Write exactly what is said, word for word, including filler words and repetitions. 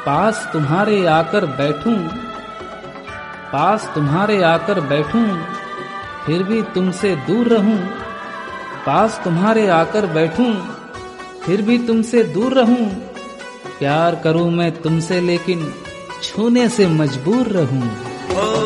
पास तुम्हारे आकर बैठूं, पास तुम्हारे आकर बैठूं, फिर भी तुमसे दूर रहूं। पास तुम्हारे आकर बैठूं, फिर भी तुमसे दूर रहूं। प्यार करूं मैं तुमसे लेकिन छूने से मजबूर रहूं।